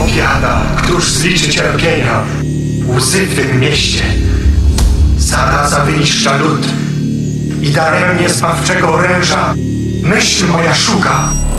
Powiada, któż zliczy cierpienia. Łzy w tym mieście. Zaraza wyniszcza lud. I daremnie zbawczego oręża myśl moja szuka.